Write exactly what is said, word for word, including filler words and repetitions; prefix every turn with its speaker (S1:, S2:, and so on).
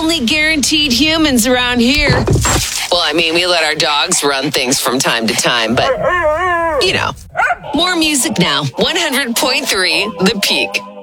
S1: only guaranteed humans around here. Well, I mean, we let our dogs run things from time to time, but, you know. More music now. one hundred point three The Peak.